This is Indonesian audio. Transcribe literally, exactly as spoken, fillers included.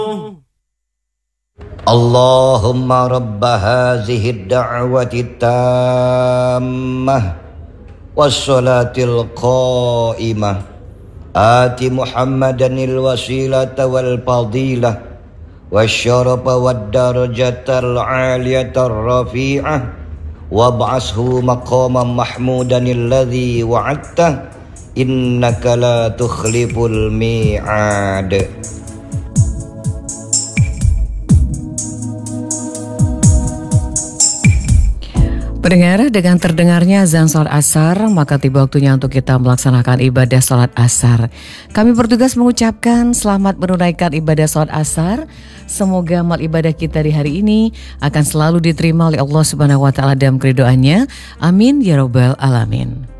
Allahumma rabba hazihi ad-da'wati tammah wassalatil qa'imah ati Muhammadanil wasilata wal fadilah wasyarafa wad darajatal 'aliyatar rafi'ah wab'ashu maqaman mahmudanil ladzi wa'adta innaka la tukhliful mi'ad. Pendengar, dengan terdengarnya azan salat asar, maka tiba waktunya untuk kita melaksanakan ibadah salat asar. Kami bertugas mengucapkan selamat menunaikan ibadah salat asar. Semoga amal ibadah kita di hari ini akan selalu diterima oleh Allah Subhanahu wa taala dalam keridhaannya. Amin ya rabbal alamin.